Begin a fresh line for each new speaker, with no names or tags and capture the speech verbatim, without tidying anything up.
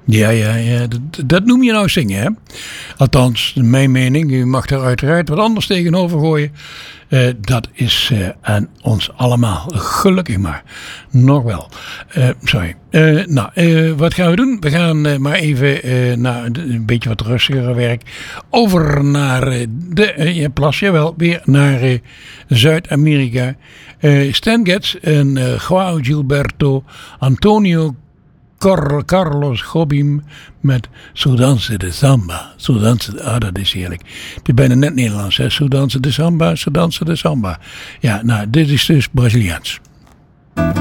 Ja, ja, ja. Dat, dat noem je nou zingen, hè? Althans, mijn mening. U mag daar uiteraard wat anders tegenover gooien. Uh, dat is uh, aan ons allemaal. Gelukkig maar. Nog wel. Uh, sorry. Uh, nou, uh, wat gaan we doen? We gaan uh, maar even uh, naar een beetje wat rustiger werk. Over naar uh, de uh, ja, plas, jawel, weer naar uh, Zuid-Amerika. Uh, Stan Getz en uh, João Gilberto Antonio Cor- Carlos Jobim met So danse de samba. So danse de, ah, dat is heerlijk. Het is bijna net Nederlands, hè. So danse de samba, so danse de samba. Ja, nou, dit is dus Braziliaans.